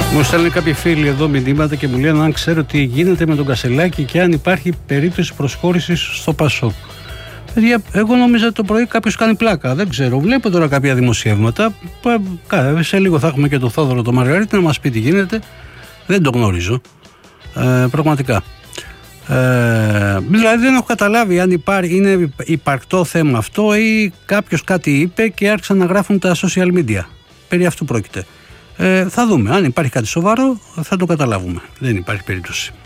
Μου στέλνουν κάποιοι φίλοι εδώ μηνύματα και μου λένε αν ξέρω τι γίνεται με τον Κασελάκη και αν υπάρχει περίπτωση προσχώρησης στο ΠΑΣΟΚ. Παιδιά, εγώ νόμιζα ότι το πρωί κάποιος κάνει πλάκα. Δεν ξέρω. Βλέπω τώρα κάποια δημοσιεύματα. Σε λίγο θα έχουμε και τον Θόδωρο τον Μαργαρίτη να μας πει τι γίνεται. Δεν το γνωρίζω. Πραγματικά. Δηλαδή δεν έχω καταλάβει αν είναι υπαρκτό θέμα αυτό ή κάποιος κάτι είπε και άρχισαν να γράφουν τα social media. Περί αυτού πρόκειται. Θα δούμε. Αν υπάρχει κάτι σοβαρό θα το καταλάβουμε. Δεν υπάρχει περίπτωση.